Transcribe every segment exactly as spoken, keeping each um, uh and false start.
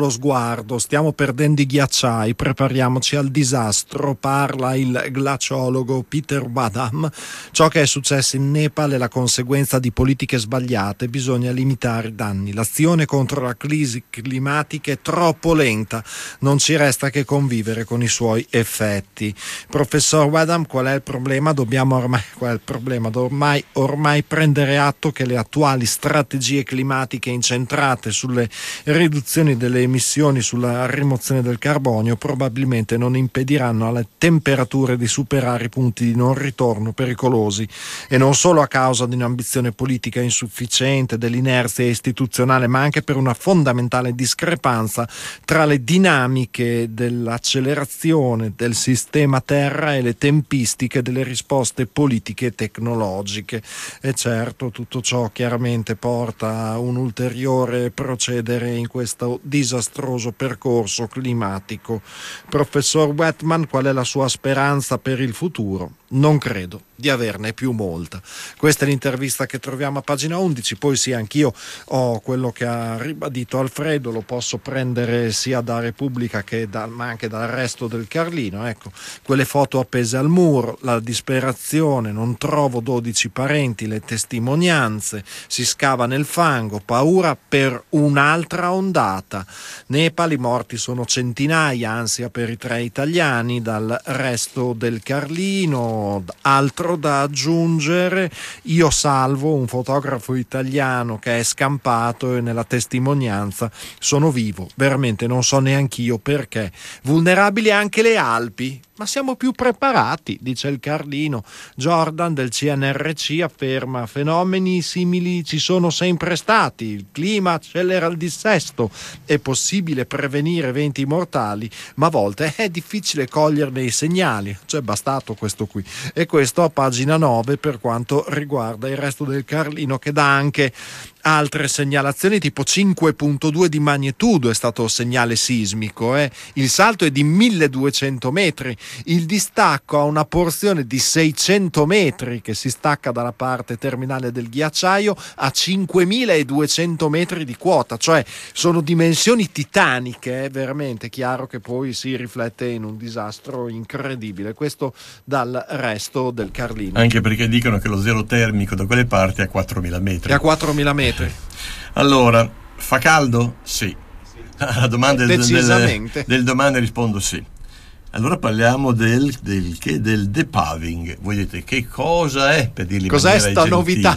lo sguardo, stiamo perdendo i ghiacciai, prepariamoci al disastro, parla il glaciologo Peter Wadham. Ciò che è successo in Nepal è la conseguenza di politiche sbagliate, bisogna limitare i danni. L'azione contro la crisi climatica è troppo lenta, non ci resta che convivere con i suoi effetti. Professor Wadham, qual è il problema? Dobbiamo ormai, qual è il problema? Ormai, ormai prendere atto che le attuali strategie climatiche incentrate sulle riduzioni delle emissioni, sulla rimozione del carbonio, probabilmente non impediranno alle temperature di superare i punti di non ritorno pericolosi, e non solo a causa di un'ambizione politica insufficiente, dell'inerzia istituzionale, ma anche per una fondamentale discrepanza tra le dinamiche dell'accelerazione del sistema terra e le tempistiche delle risposte politiche e tecnologiche. E certo, tutto ciò chiaramente porta a un ulteriore procedere in questo disastroso percorso climatico. Professor Wetman, qual è la sua speranza per il futuro? Non credo di averne più molta. Questa è l'intervista che troviamo a pagina undici. Poi sì, anch'io ho quello che ha ribadito Alfredo, lo posso prendere sia da Repubblica che da, ma anche dal Resto del Carlino. Ecco, quelle foto appese al muro, la disperazione, non trovo dodici parenti, le testimonianze, si scava nel fango, paura per un'altra ondata. Nepal, i morti sono centinaia, ansia per i tre italiani. Dal Resto del Carlino, altro da aggiungere: io salvo un fotografo italiano che è scampato e nella testimonianza sono vivo, veramente non so neanch'io perché. Vulnerabili anche le Alpi, ma siamo più preparati, dice il Carlino. Jordan del C N R C afferma: fenomeni simili ci sono sempre stati, il clima accelera il dissesto, è possibile prevenire eventi mortali, ma a volte è difficile coglierne i segnali. Cioè, bastato questo qui. E questo a pagina nove per quanto riguarda il Resto del Carlino, che dà anche altre segnalazioni, tipo cinque virgola due di magnitudo è stato segnale sismico, eh. Il salto è di milleduecento metri, il distacco ha una porzione di seicento metri che si stacca dalla parte terminale del ghiacciaio a cinquemiladuecento metri di quota, cioè sono dimensioni titaniche, è veramente chiaro che poi si riflette in un disastro incredibile. Questo dal Resto del Carlino. Anche perché dicono che lo zero termico da quelle parti è a quattromila metri. È a quattromila metri. Allora, fa caldo? Sì. Alla domanda del, del, del domani rispondo sì. Allora parliamo del, del, che, del depaving. Voi dite, che cosa è, per dirli in cos'è maniera sta gentile? Novità?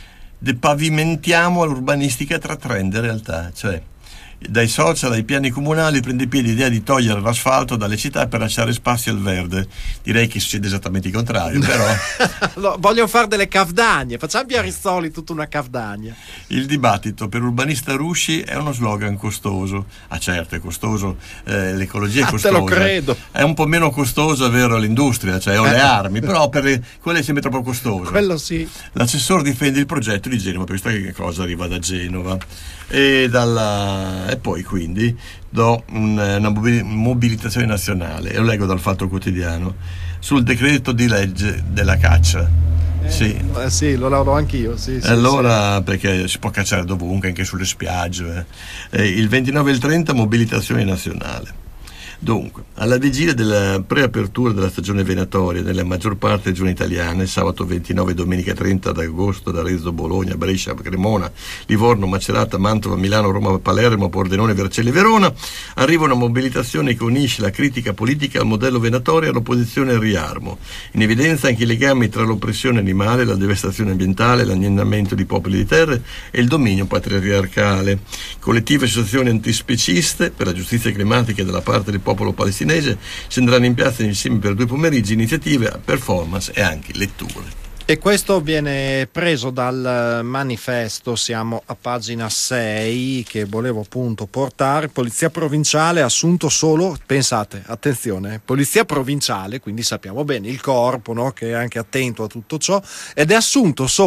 Depavimentiamo l'urbanistica tra trend in realtà, cioè dai social ai piani comunali prende piede l'idea di togliere l'asfalto dalle città per lasciare spazio al verde. Direi che succede esattamente il contrario, però no, voglio fare delle cavdagne, facciamo via Rizzoli tutta una cavdagna. Il dibattito per urbanista Rusci è uno slogan costoso. Ah certo, è costoso, eh, l'ecologia è ah, costosa. Te lo credo. È un po' meno costosa, vero, l'industria, cioè o le armi, però per le, quelle è sempre troppo costoso. Quello sì. L'assessore difende il progetto di Genova, per questa che cosa arriva da Genova. E, dalla, e poi quindi do un, una mobilitazione nazionale, e lo leggo dal Fatto Quotidiano, sul decreto di legge della caccia. Eh, sì. Eh, sì, lo lavoro anch'io. Sì, sì, allora, sì. Perché si può cacciare dovunque, anche sulle spiagge. Eh. Eh, il ventinove e il trenta mobilitazione nazionale. Dunque, alla vigilia della preapertura della stagione venatoria nella maggior parte delle regioni italiane, sabato ventinove e domenica trenta d'agosto da Arezzo, Bologna, Brescia, Cremona, Livorno, Macerata, Mantova, Milano, Roma, Palermo, Pordenone, Vercelli e Verona, arriva una mobilitazione che unisce la critica politica al modello venatorio e all'opposizione al riarmo. In evidenza anche i legami tra l'oppressione animale, la devastazione ambientale, l'annientamento di popoli di terre e il dominio patriarcale. Collettive associazioni antispeciste per la giustizia climatica dalla parte del popolo palestinese scenderanno in piazza insieme per due pomeriggi, iniziative, performance e anche letture. E questo viene preso dal manifesto, siamo a pagina sei, che volevo appunto portare. Polizia provinciale assunto solo, pensate, attenzione, polizia provinciale, quindi sappiamo bene il corpo, no, che è anche attento a tutto ciò, ed è assunto solo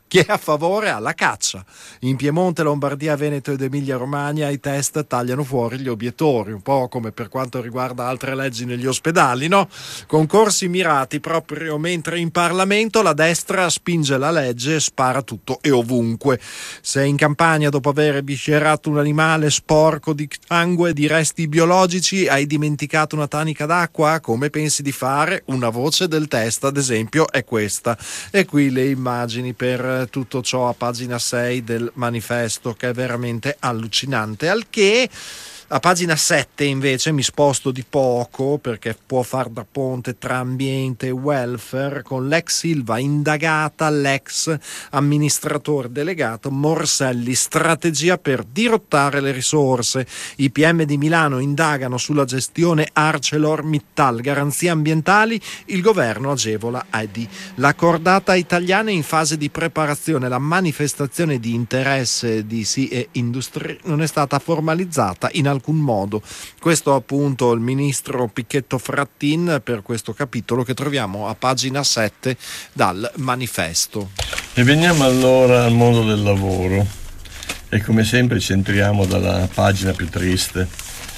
Chi è a favore alla caccia. In Piemonte, Lombardia, Veneto ed Emilia Romagna i test tagliano fuori gli obiettori, un po' come per quanto riguarda altre leggi negli ospedali, no? Concorsi mirati proprio mentre in Parlamento la destra spinge la legge e spara tutto e ovunque. Se in Campania, dopo aver eviscerato un animale sporco di sangue e di resti biologici, hai dimenticato una tanica d'acqua, come pensi di fare? Una voce del test, ad esempio, è questa. E qui le immagini per tutto ciò a pagina sei del Manifesto, che è veramente allucinante. Al che a pagina sette invece mi sposto di poco, perché può far da ponte tra ambiente e welfare, con l'ex Ilva indagata l'ex amministratore delegato Morselli, strategia per dirottare le risorse. I P M di Milano indagano sulla gestione ArcelorMittal, garanzie ambientali, il governo agevola A D I. La cordata italiana è in fase di preparazione, la manifestazione di interesse di S I E Industrie non è stata formalizzata in alcun modo. Questo appunto il ministro Picchetto Frattin per questo capitolo che troviamo a pagina sette dal Manifesto. E veniamo allora al mondo del lavoro e come sempre ci entriamo dalla pagina più triste.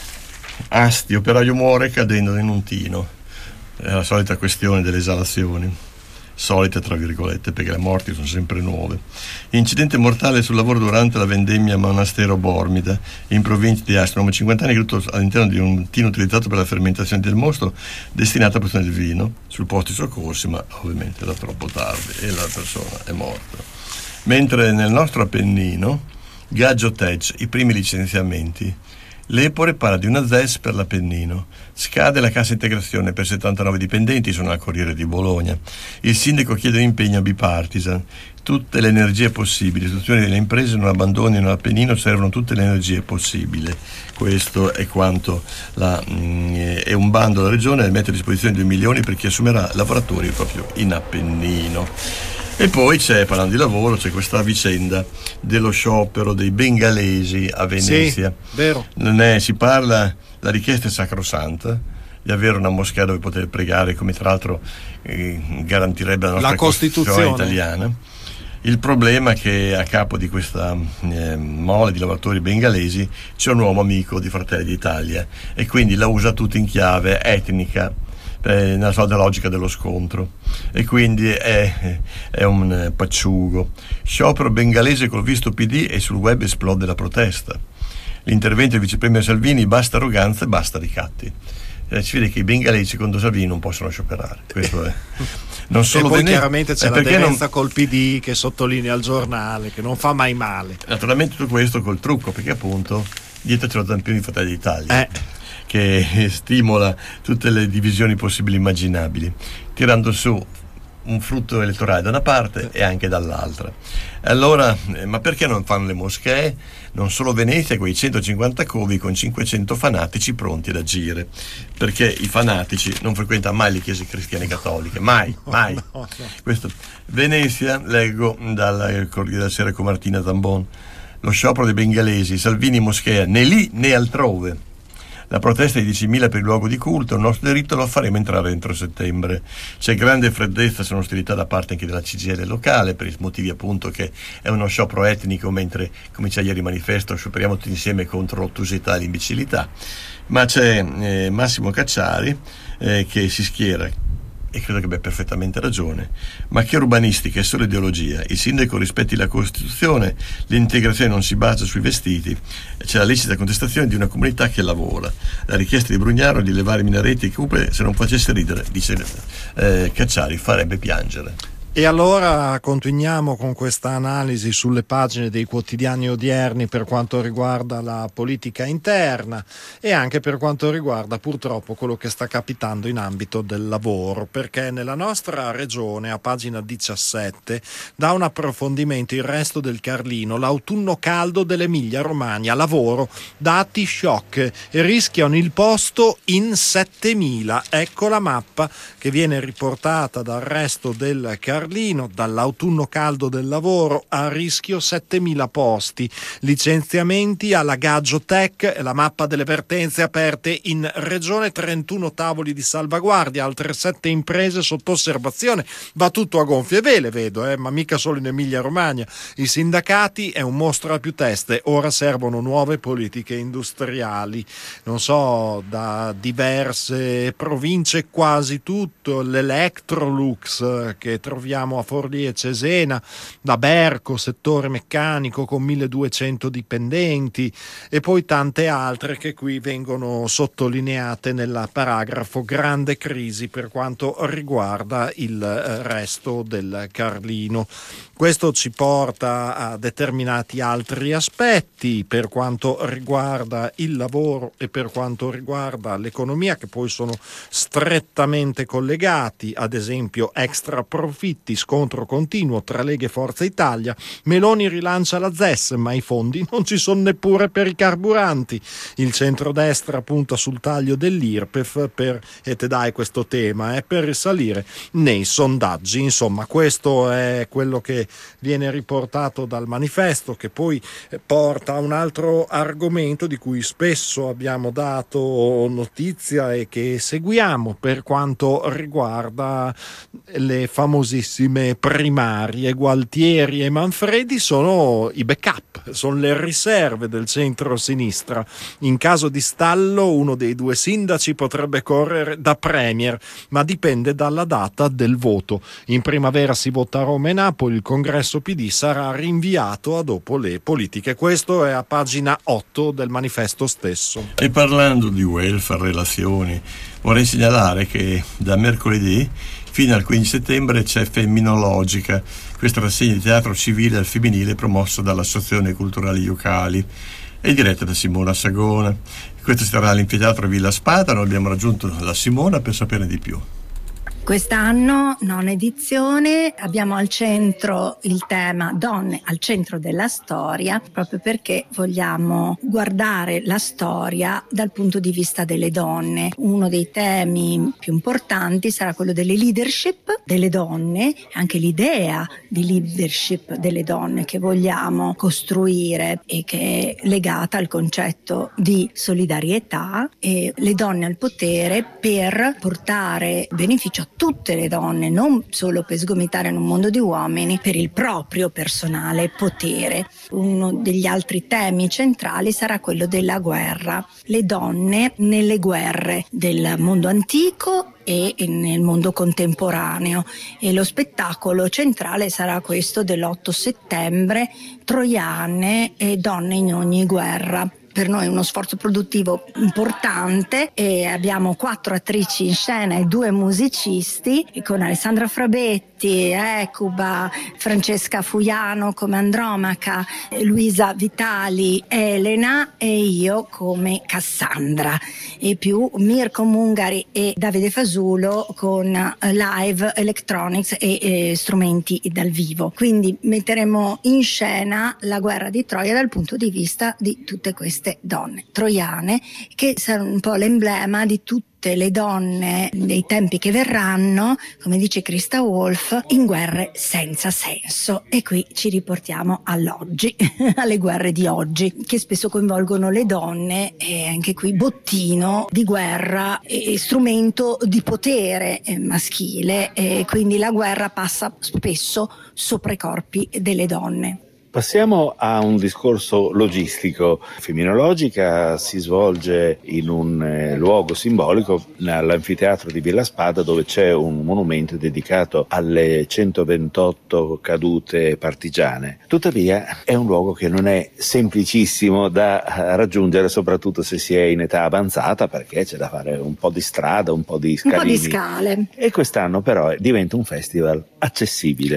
Asti, operaio muore cadendo in un tino. È la solita questione delle esalazioni. Solite tra virgolette, perché le morti sono sempre nuove. Incidente mortale sul lavoro durante la vendemmia a Monastero Bormida, in provincia di Asti. Un uomo di cinquanta anni caduto all'interno di un tino utilizzato per la fermentazione del mosto destinato a produzione del vino. Sul posto i soccorsi, ma ovviamente era troppo tardi e la persona è morta. Mentre nel nostro Appennino, Gaggio Tech, i primi licenziamenti. L'Epore parla di una Z E S per l'Appennino. Scade la cassa integrazione per settantanove dipendenti, sono al Corriere di Bologna. Il sindaco chiede un impegno bipartisan. Tutte le energie possibili. Le istituzioni delle imprese non abbandonino l'Appennino, servono tutte le energie possibili. Questo è quanto la, mh, è un bando della regione che mette a disposizione due milioni per chi assumerà lavoratori proprio in Appennino. E poi c'è, parlando di lavoro, c'è questa vicenda dello sciopero dei bengalesi a Venezia. Sì, vero. Non è, si parla, la richiesta è sacrosanta di avere una moschea dove poter pregare, come tra l'altro eh, garantirebbe la nostra la Costituzione italiana. Il problema è che a capo di questa eh, mole di lavoratori bengalesi c'è un uomo amico di Fratelli d'Italia e quindi la usa tutto in chiave etnica, nella solita logica dello scontro, e quindi è, è un pacciugo. Sciopero bengalese col visto P D e sul web esplode la protesta. L'intervento del vice premier Salvini: basta arroganza e basta ricatti. Eh, si vede che i bengalesi secondo Salvini non possono scioperare. Questo è. Non solo e poi Vene- chiaramente c'è eh, l'aderenza non... col P D che sottolinea al giornale che non fa mai male. Naturalmente tutto questo col trucco, perché appunto dietro c'è lo zampino di Fratelli d'Italia. Eh. Che stimola tutte le divisioni possibili e immaginabili, tirando su un frutto elettorale da una parte e anche dall'altra. Allora, eh, ma perché non fanno le moschee? Non solo Venezia, quei centocinquanta covi con cinquecento fanatici pronti ad agire, perché i fanatici non frequentano mai le chiese cristiane cattoliche, mai, mai. No, no, no. Questo. Venezia, leggo dal Corriere della Sera con Martina Zambon, lo sciopero dei bengalesi, Salvini moschea, né lì né altrove. La protesta di diecimila per il luogo di culto, il nostro diritto lo faremo entrare entro settembre. C'è grande freddezza e ostilità da parte anche della C G I L locale, per i motivi appunto che è uno sciopero etnico, mentre, come c'è ieri manifesto, scioperiamo tutti insieme contro l'ottusità e l'imbecillità. Ma c'è eh, Massimo Cacciari eh, che si schiera, e credo che abbia perfettamente ragione, ma che urbanistica è solo ideologia. Il sindaco rispetti la Costituzione, l'integrazione non si basa sui vestiti, c'è la lecita contestazione di una comunità che lavora. La richiesta di Brugnaro di levare minareti e cupe, se non facesse ridere, dice eh, Cacciari, farebbe piangere. E allora continuiamo con questa analisi sulle pagine dei quotidiani odierni per quanto riguarda la politica interna e anche per quanto riguarda purtroppo quello che sta capitando in ambito del lavoro, perché nella nostra regione a pagina diciassette dà un approfondimento il Resto del Carlino, l'autunno caldo dell'Emilia Romagna, lavoro, dati shock e rischiano il posto in settemila. Ecco la mappa che viene riportata dal Resto del Carlino Carlino, dall'autunno caldo del lavoro a rischio settemila posti, licenziamenti alla Gaggio Tech, la mappa delle vertenze aperte in regione, trentuno tavoli di salvaguardia, altre sette imprese sotto osservazione. Va tutto a gonfie vele, vedo, eh, ma mica solo in Emilia Romagna. I sindacati è un mostro a più teste, ora servono nuove politiche industriali. Non so, da diverse province quasi tutto, l'Electrolux che troviamo a Forlì e Cesena, da Berco, settore meccanico con milleduecento dipendenti, e poi tante altre che qui vengono sottolineate nella paragrafo grande crisi per quanto riguarda il resto del Carlino. Questo ci porta a determinati altri aspetti per quanto riguarda il lavoro e per quanto riguarda l'economia, che poi sono strettamente collegati, ad esempio extra profitti, scontro continuo tra Lega e Forza Italia. Meloni rilancia la Z E S, ma i fondi non ci sono neppure per i carburanti. Il centrodestra punta sul taglio dell'I R P E F per, e te dai questo tema, eh, per risalire nei sondaggi. Insomma, questo è quello che viene riportato dal manifesto, che poi porta a un altro argomento di cui spesso abbiamo dato notizia e che seguiamo per quanto riguarda le famosissime primarie. Gualtieri e Manfredi sono i backup, sono le riserve del centro-sinistra. In caso di stallo uno dei due sindaci potrebbe correre da premier, ma dipende dalla data del voto. In primavera si vota a Roma e Napoli, il congresso P D sarà rinviato a dopo le politiche. Questo è a pagina otto del manifesto stesso. E parlando di welfare, relazioni, vorrei segnalare che da mercoledì fino al quindici settembre c'è Femminologica, questa rassegna di teatro civile al femminile promossa dall'Associazione Culturali Locali e diretta da Simona Sagona. Questo si terrà all'Anfiteatro Villa Spada. Noi abbiamo raggiunto la Simona per saperne di più. Quest'anno, nona edizione, abbiamo al centro il tema Donne al centro della storia, proprio perché vogliamo guardare la storia dal punto di vista delle donne. Uno dei temi più importanti sarà quello delle leadership delle donne, anche l'idea di leadership delle donne che vogliamo costruire e che è legata al concetto di solidarietà e le donne al potere per portare beneficio a tutte le donne, non solo per sgomitare in un mondo di uomini, per il proprio personale potere. Uno degli altri temi centrali sarà quello della guerra, le donne nelle guerre del mondo antico e nel mondo contemporaneo, e lo spettacolo centrale sarà questo dell'otto settembre, Troiane e donne in ogni guerra. Per noi è uno sforzo produttivo importante e abbiamo quattro attrici in scena e due musicisti, con Alessandra Frabetti, Ecuba, Francesca Fuiano come Andromaca, Luisa Vitali, Elena e io come Cassandra, e più Mirko Mungari e Davide Fasulo con live electronics e, e strumenti dal vivo. Quindi metteremo in scena la guerra di Troia dal punto di vista di tutte queste donne troiane, che saranno un po' l'emblema di tutte le donne dei tempi che verranno, come dice Christa Wolf, in guerre senza senso. E qui ci riportiamo all'oggi, alle guerre di oggi, che spesso coinvolgono le donne, e anche qui bottino di guerra e strumento di potere maschile, e quindi la guerra passa spesso sopra i corpi delle donne. Passiamo a un discorso logistico. Femminologica si svolge in un eh, luogo simbolico, all'Anfiteatro di Villa Spada, dove c'è un monumento dedicato alle centoventotto cadute partigiane. Tuttavia è un luogo che non è semplicissimo da raggiungere, soprattutto se si è in età avanzata, perché c'è da fare un po' di strada, un po' di scalini. Un po' di scale. E quest'anno però diventa un festival accessibile.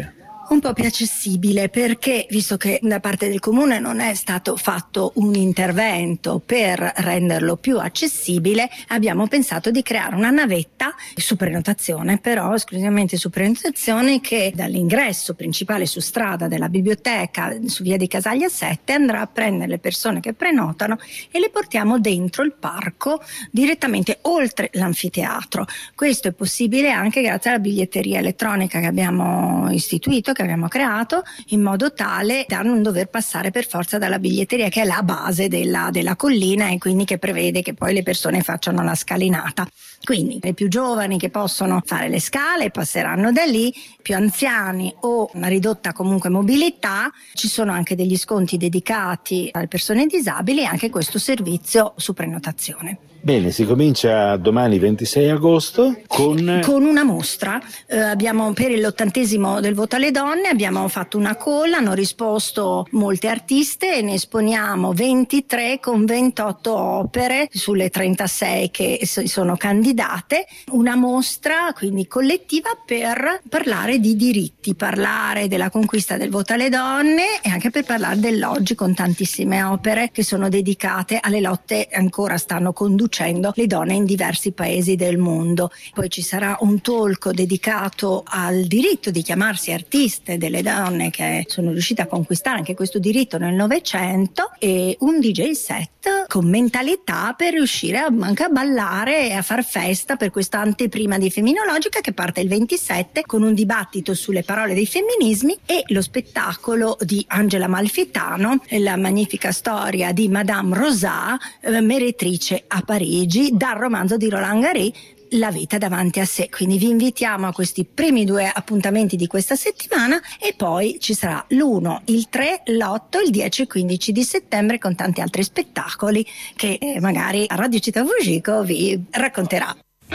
un po' più accessibile, perché visto che da parte del comune non è stato fatto un intervento per renderlo più accessibile, abbiamo pensato di creare una navetta su prenotazione, però esclusivamente su prenotazione, che dall'ingresso principale su strada della biblioteca su via di Casaglia sette andrà a prendere le persone che prenotano e le portiamo dentro il parco, direttamente oltre l'anfiteatro. Questo è possibile anche grazie alla biglietteria elettronica che abbiamo istituito, che abbiamo creato, in modo tale da non dover passare per forza dalla biglietteria, che è la base della, della collina, e quindi che prevede che poi le persone facciano la scalinata. Quindi i più giovani che possono fare le scale passeranno da lì, più anziani o una ridotta comunque mobilità, ci sono anche degli sconti dedicati alle persone disabili e anche questo servizio su prenotazione. Bene, si comincia domani ventisei agosto con... con una mostra. Eh, abbiamo per l'ottantesimo del voto alle donne abbiamo fatto una call, hanno risposto molte artiste e ne esponiamo ventitré con ventotto opere sulle trentasei che sono candidate. Una mostra quindi collettiva per parlare di diritti, parlare della conquista del voto alle donne e anche per parlare dell'oggi, con tantissime opere che sono dedicate alle lotte che ancora stanno conducendo le donne in diversi paesi del mondo. Poi ci sarà un talk dedicato al diritto di chiamarsi artiste delle donne che sono riuscite a conquistare anche questo diritto nel Novecento, e un D J set con mentalità per riuscire a, anche a ballare e a far festa per questa anteprima di Femminologica, che parte il ventisette con un dibattito sulle parole dei femminismi e lo spettacolo di Angela Malfitano, la magnifica storia di Madame Rosat, eh, meretrice a Parigi, dal romanzo di Roland Gary La vita davanti a sé. Quindi vi invitiamo a questi primi due appuntamenti di questa settimana, e poi ci sarà l'uno, il tre, l'otto, il dieci e quindici di settembre, con tanti altri spettacoli che eh, magari a Radio Città Fugico vi racconterà.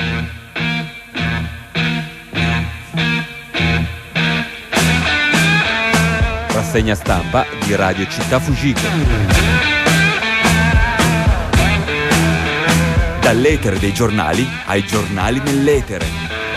Rassegna stampa di Radio Città Fugico. Dall'etere dei giornali ai giornali nell'etere.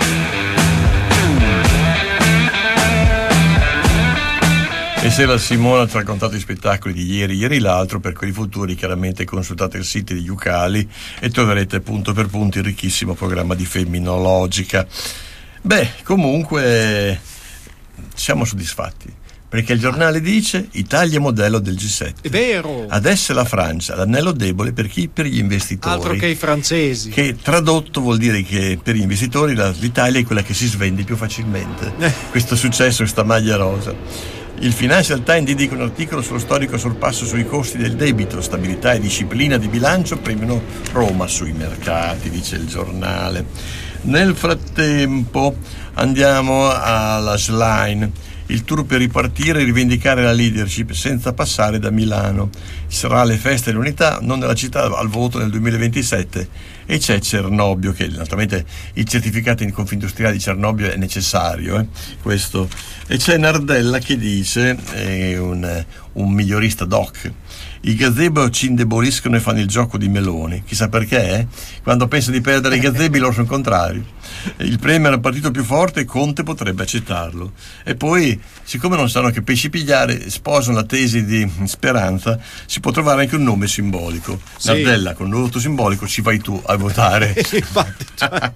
E se la Simona ci ha raccontato i spettacoli di ieri, ieri l'altro, per quelli futuri chiaramente consultate il sito di Ucali e troverete punto per punto il ricchissimo programma di Femminologica. Beh, comunque siamo soddisfatti, perché il giornale dice Italia modello del G sette. È vero. Adesso è la Francia, l'anello debole per chi? Per gli investitori. Altro che i francesi. Che tradotto vuol dire che per gli investitori la, l'Italia è quella che si svende più facilmente. Eh. Questo successo, questa maglia rosa. Il Financial Times dedica un articolo sullo storico sorpasso sui costi del debito. Stabilità e disciplina di bilancio premiano Roma sui mercati, dice il giornale. Nel frattempo andiamo alla Schlein. Il tour per ripartire e rivendicare la leadership senza passare da Milano. Sarà alle feste dell'unità, non della città, al voto nel duemilaventisette. E c'è Cernobbio, che naturalmente il certificato in Confindustriale di Cernobbio è necessario, eh, questo. E c'è Nardella che dice, è un, un migliorista doc, i gazebo ci indeboliscono e fanno il gioco di meloni. Chissà perché, eh? Quando pensano di perdere i gazebi loro sono contrari. Il Premier è il partito più forte e Conte potrebbe accettarlo. E poi, siccome non sanno che pesci pigliare, sposano la tesi di Speranza, si può trovare anche un nome simbolico. Sì. Nardella, con un voto simbolico ci vai tu a votare. Infatti, cioè...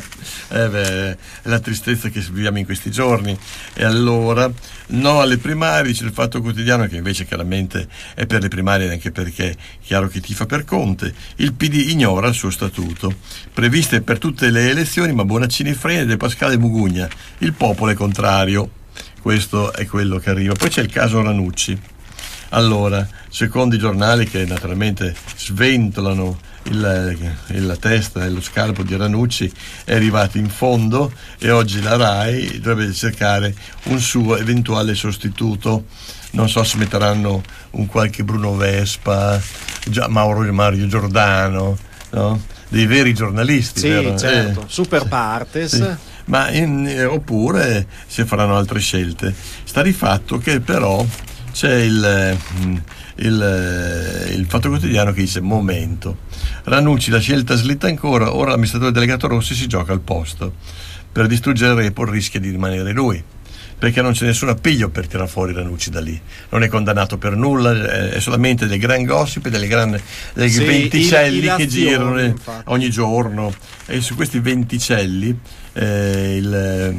eh beh, è la tristezza che viviamo in questi giorni. E allora, no alle primarie, c'è il Fatto Quotidiano, che invece chiaramente è per le primarie, anche perché è chiaro che tifa per Conte. Il P D ignora il suo statuto. Previste per tutte le elezioni, ma Bonaccini frena, De Pascale Mugugna. Il popolo è contrario. Questo è quello che arriva. Poi c'è il caso Ranucci. Allora, secondo i giornali che naturalmente sventolano il, il, la testa e lo scalpo di Ranucci, è arrivato in fondo e oggi la RAI dovrebbe cercare un suo eventuale sostituto. Non so se metteranno un qualche Bruno Vespa, Mauro Mario Giordano, no? Dei veri giornalisti. Sì, vero? certo, eh. super partes. Sì. Ma in, eh, oppure si faranno altre scelte. Sta di fatto che però c'è il, il, il Fatto Quotidiano che dice: momento, Ranucci, la scelta slitta ancora, ora l'amministratore delegato Rossi si gioca al posto. Per distruggere il report rischia di rimanere lui. perché non c'è nessun appiglio per tirare fuori Ranucci da lì, non è condannato per nulla, è solamente del gran gossip e delle grandi dei sì, venticelli il, che girano infatti. ogni giorno, e su questi venticelli eh, il,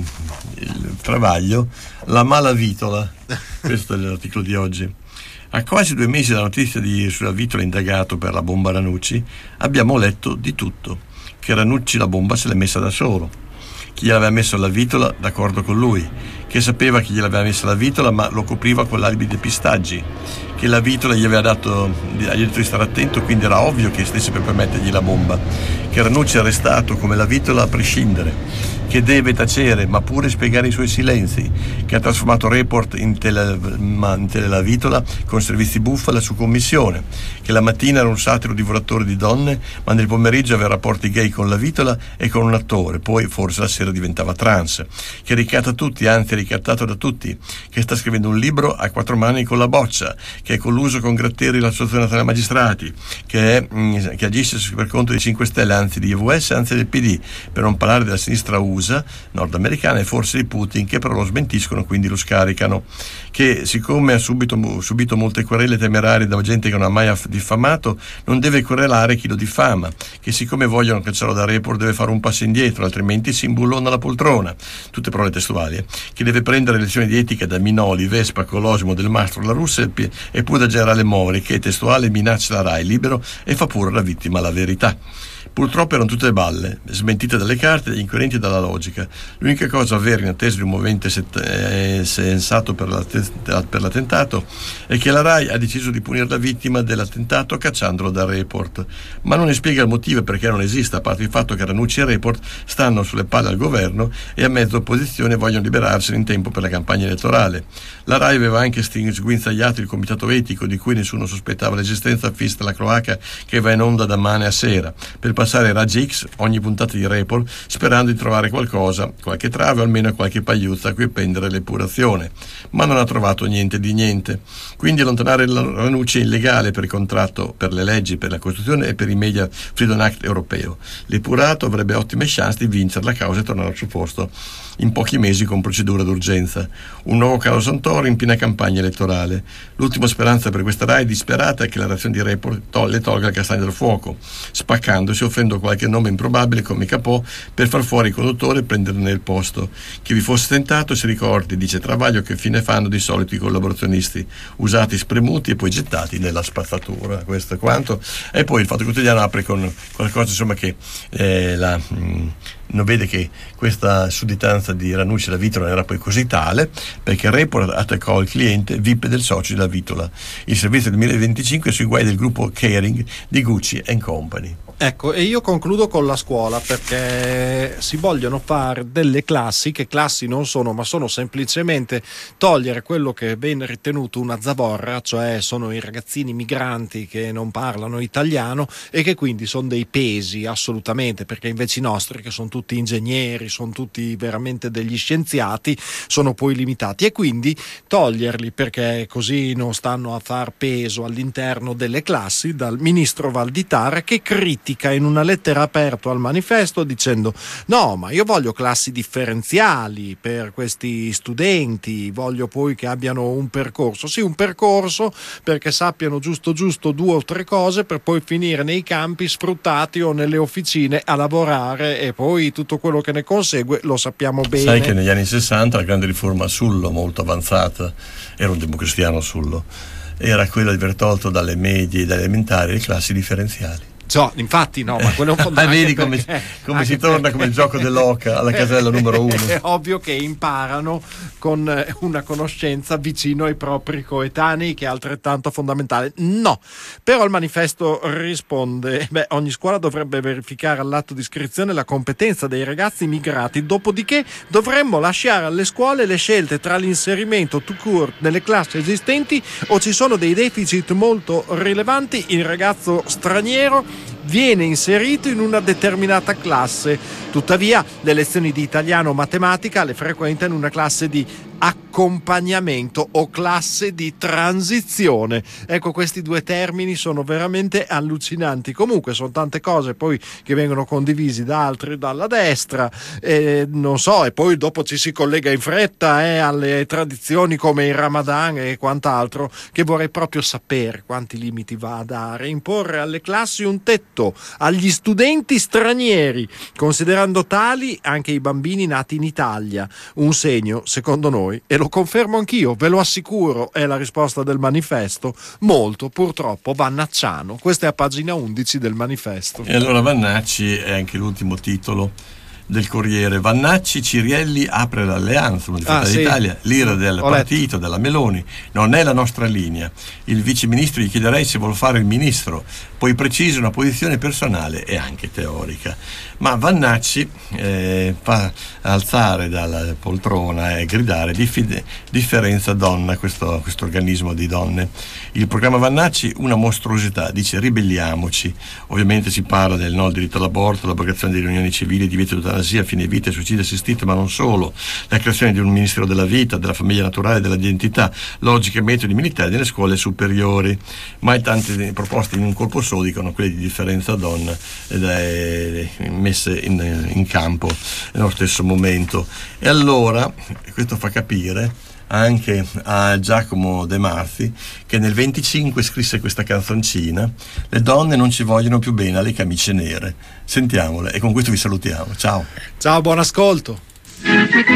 il Travaglio la malavitola, questo è l'articolo di oggi. A quasi due mesi dalla notizia di sulla Vitola indagato per la bomba Ranucci, abbiamo letto di tutto, che Ranucci la bomba se l'è messa da solo, chi gliel'aveva messo la Vitola d'accordo con lui, che sapeva chi gliel'aveva messa la Vitola ma lo copriva con l'alibi dei pistaggi, che la Vitola gli aveva dato, gli ha detto di stare attento, quindi era ovvio che stesse per permettergli la bomba, che Ranucci è arrestato come la Vitola a prescindere, che deve tacere ma pure spiegare i suoi silenzi, che ha trasformato Report in, tele, in Telavitola con servizi bufala su commissione, che la mattina era un satiro divoratore di donne ma nel pomeriggio aveva rapporti gay con la Vitola e con un attore, poi forse la sera diventava trans, che ricatta tutti, anzi è ricattato da tutti, che sta scrivendo un libro a quattro mani con la Boccia, che è colluso con Gratteri l'Associazione Nazionale Magistrati, che, è, mh, che agisce per conto dei cinque Stelle, anzi di E V S, anzi del P D, per non parlare della sinistra U S A nordamericana e forse di Putin, che però lo smentiscono, quindi lo scaricano, che siccome ha subito, subito molte querele temerarie da gente che non ha mai diffamato, non deve querelare chi lo diffama, che siccome vogliono cacciarlo da Report deve fare un passo indietro, altrimenti si imbullona la poltrona, tutte parole testuali, eh? Che deve prendere lezioni di etica da Minoli, Vespa, Colosimo, Del Mastro, La Russa e pure da generale Mori, che testuale minaccia la Rai Libero e fa pure la vittima la verità. Purtroppo erano tutte balle, smentite dalle carte, dagli inquirenti e dalla logica. L'unica cosa vera in attesa di un movente set- eh, sensato per, per l'attentato è che la Rai ha deciso di punire la vittima dell'attentato cacciandolo da Report, ma non ne spiega il motivo perché non esiste, a parte il fatto che Ranucci e Report stanno sulle palle al governo e a mezza opposizione vogliono liberarsene in tempo per la campagna elettorale. La Rai aveva anche sguinzagliato il comitato etico di cui nessuno sospettava l'esistenza fissa la croaca che va in onda da mane a sera, per passare Raggi X ogni puntata di Report sperando di trovare qualcosa, qualche trave o almeno qualche pagliuzza a cui appendere l'epurazione, ma non ha trovato niente di niente. Quindi allontanare Ranucci è illegale per il contratto, per le leggi, per la Costituzione e per i Media Freedom Act europeo. L'epurato avrebbe ottime chance di vincere la causa e tornare al suo posto in pochi mesi con procedura d'urgenza. Un nuovo Carlo Santoro in piena campagna elettorale. L'ultima speranza per questa Rai disperata è che la reazione di Report to- le tolga il castagno dal fuoco, spaccandosi, offrendo qualche nome improbabile come Capò per far fuori il conduttore e prenderne il posto. Chi vi fosse tentato si ricordi, dice Travaglio, che fine fanno di solito i collaborazionisti, usati, spremuti e poi gettati nella spazzatura. Questo è quanto. E poi il Fatto Quotidiano apre con qualcosa insomma che eh, la... Mh, non vede che questa sudditanza di Ranucci alla Vitola non era poi così tale, perché Report attaccò il cliente V I P del socio della Vitola, il servizio del duemilaventicinque sui guai del gruppo Kering di Gucci and Company. Ecco, e io concludo con la scuola, perché si vogliono fare delle classi che classi non sono, ma sono semplicemente togliere quello che è ben ritenuto una zavorra, cioè sono i ragazzini migranti che non parlano italiano e che quindi sono dei pesi assolutamente, perché invece i nostri, che sono tutti ingegneri, sono tutti veramente degli scienziati, sono poi limitati, e quindi toglierli, perché così non stanno a far peso all'interno delle classi, dal ministro Valditara, che critica in una lettera aperta al Manifesto dicendo: no, ma io voglio classi differenziali per questi studenti, voglio poi che abbiano un percorso, sì, un percorso perché sappiano giusto giusto due o tre cose per poi finire nei campi sfruttati o nelle officine a lavorare, e poi tutto quello che ne consegue lo sappiamo bene. Sai che negli anni sessanta la grande riforma Sullo, molto avanzata, era un democristiano Sullo, era quella di aver tolto dalle medie e dalle elementari le classi differenziali. So, infatti no, ma quello è un po' vedi come, perché, come si torna come il gioco dell'oca alla casella numero uno. È ovvio che imparano con una conoscenza vicino ai propri coetanei, che è altrettanto fondamentale. No, però il Manifesto risponde: beh, ogni scuola dovrebbe verificare all'atto di iscrizione la competenza dei ragazzi immigrati, dopodiché dovremmo lasciare alle scuole le scelte tra l'inserimento tout court nelle classi esistenti o ci sono dei deficit molto rilevanti, il ragazzo straniero viene inserito in una determinata classe. Tuttavia le lezioni di italiano o matematica le frequenta in una classe di accoglienza accompagnamento o classe di transizione. Ecco, questi due termini sono veramente allucinanti. Comunque sono tante cose poi che vengono condivisi da altri dalla destra, eh, non so, e poi dopo ci si collega in fretta eh, alle tradizioni come il Ramadan e quant'altro, che vorrei proprio sapere quanti limiti va a dare, imporre alle classi un tetto, agli studenti stranieri, considerando tali anche i bambini nati in Italia. Un segno, secondo noi, e lo confermo anch'io, ve lo assicuro, è la risposta del manifesto, molto purtroppo vannacciano. Questa è a pagina undici del manifesto. E allora Vannacci è anche l'ultimo titolo del Corriere. Vannacci, Cirielli apre l'alleanza di Fratelli ah, sì. d'Italia, l'ira del Ho partito, letto. della Meloni, non è la nostra linea. Il vice ministro gli chiederei se vuol fare il ministro, poi precisa una posizione personale e anche teorica. Ma Vannacci eh, fa alzare dalla poltrona e gridare diffide, differenza donna, questo, questo organismo di donne. Il programma Vannacci, una mostruosità, dice ribelliamoci. Ovviamente si parla del no al diritto all'aborto, l'abrogazione delle unioni civili, divieto di eutanasia, fine vita e suicidio assistito, ma non solo, la creazione di un ministero della vita, della famiglia naturale, dell'identità, logiche e metodi militari nelle scuole superiori. Mai tante proposte in un colpo solo dicono quelle di differenza donna ed è messe in, in campo nello stesso momento. E allora questo fa capire anche a Giacomo De Marzi, che nel venticinque scrisse questa canzoncina: le donne non ci vogliono più bene alle camicie nere. Sentiamole e con questo vi salutiamo. Ciao. Ciao, buon ascolto.